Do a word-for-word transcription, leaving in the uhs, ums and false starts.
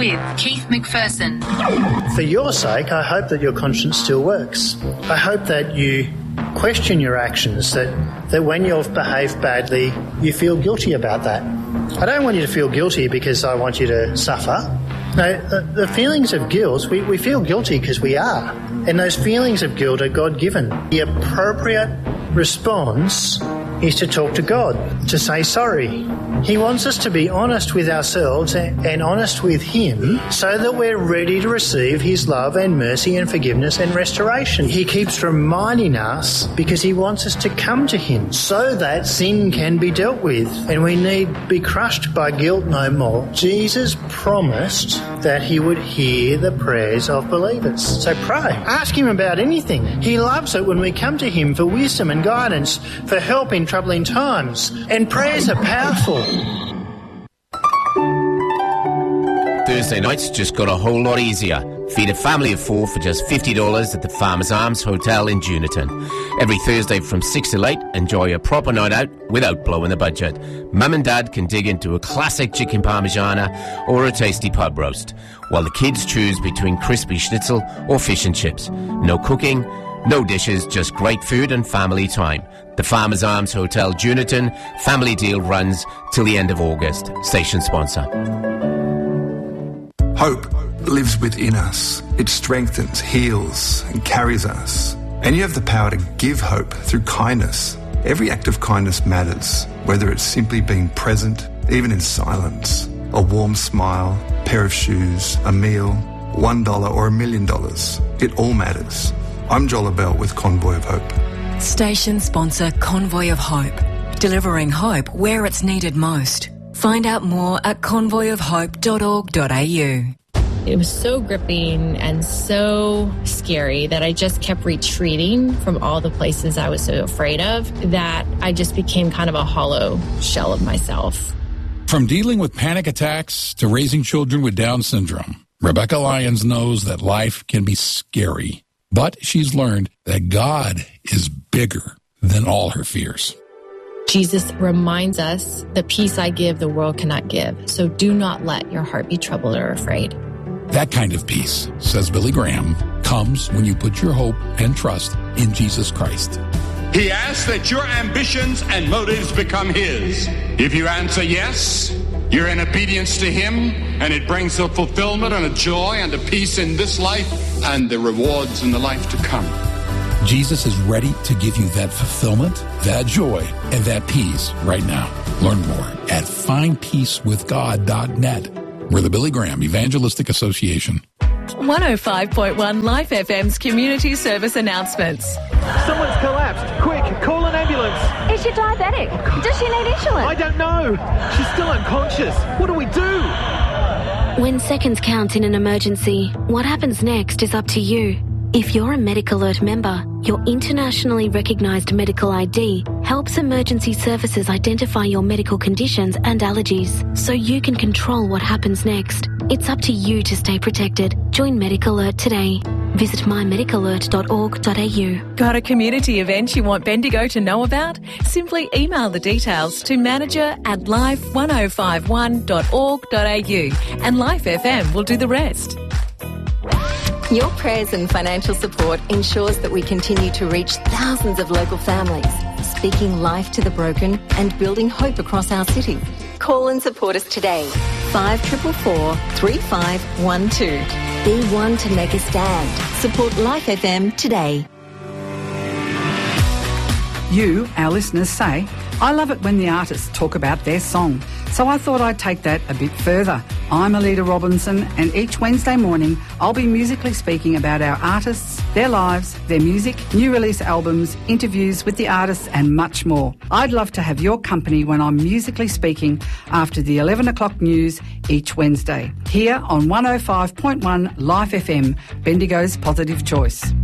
with Keith McPherson. For your sake, I hope that your conscience still works. I hope that you question your actions, that, that when you've behaved badly, you feel guilty about that. I don't want you to feel guilty because I want you to suffer. No, the, the feelings of guilt, we, we feel guilty because we are. And those feelings of guilt are God-given. The appropriate response is to talk to God, to say sorry. He wants us to be honest with ourselves and, and honest with Him so that we're ready to receive His love and mercy and forgiveness and restoration. He keeps reminding us because He wants us to come to Him so that sin can be dealt with and we need be crushed by guilt no more. Jesus promised that He would hear the prayers of believers. So pray. Ask Him about anything. He loves it when we come to Him for wisdom and guidance, for help in troubling times. And prayers are powerful. Thursday nights just got a whole lot easier. Feed a family of four for just fifty dollars at the Farmers Arms Hotel in Juniton. Every Thursday from six till eight, enjoy a proper night out without blowing the budget. Mum and Dad can dig into a classic chicken parmigiana or a tasty pub roast, while the kids choose between crispy schnitzel or fish and chips. No cooking, no dishes, just great food and family time. The Farmers Arms Hotel Juniton family deal runs till the end of August. Station sponsor. Hope lives within us. It strengthens, heals, and carries us. And you have the power to give hope through kindness. Every act of kindness matters, whether it's simply being present, even in silence, a warm smile, a pair of shoes, a meal, one dollar or a million dollars. It all matters. I'm Joel Bell with Convoy of Hope. Station sponsor Convoy of Hope. Delivering hope where it's needed most. Find out more at convoy of hope dot org dot a u. It was so gripping and so scary that I just kept retreating from all the places I was so afraid of that I just became kind of a hollow shell of myself. From dealing with panic attacks to raising children with Down syndrome, Rebecca Lyons knows that life can be scary, but she's learned that God is bigger than all her fears. Jesus reminds us, the peace I give, the world cannot give. So do not let your heart be troubled or afraid. That kind of peace, says Billy Graham, comes when you put your hope and trust in Jesus Christ. He asks that your ambitions and motives become His. If you answer yes, you're in obedience to Him, and it brings a fulfillment and a joy and a peace in this life and the rewards in the life to come. Jesus is ready to give you that fulfillment, that joy, and that peace right now. Learn more at find peace with god dot net. We're the Billy Graham Evangelistic Association. one oh five point one Life F M's community service announcements. Someone's collapsed. Quick, call an ambulance. Is she diabetic? Does she need insulin? I don't know. She's still unconscious. What do we do? When seconds count in an emergency, what happens next is up to you. If you're a Medical Alert member, your internationally recognised medical I D helps emergency services identify your medical conditions and allergies so you can control what happens next. It's up to you to stay protected. Join Medical Alert today. Visit my medical alert dot org dot a u. Got a community event you want Bendigo to know about? Simply email the details to manager at life one oh five one dot org dot a u and Life F M will do the rest. Your prayers and financial support ensures that we continue to reach thousands of local families, speaking life to the broken and building hope across our city. Call and support us today. five four four four, three five one two. Be one to make a stand. Support Life F M today. You, our listeners, say, I love it when the artists talk about their song. So I thought I'd take that a bit further. I'm Alida Robinson, and each Wednesday morning I'll be musically speaking about our artists, their lives, their music, new release albums, interviews with the artists and much more. I'd love to have your company when I'm musically speaking after the eleven o'clock news each Wednesday, here on one oh five point one Life F M, Bendigo's Positive Choice.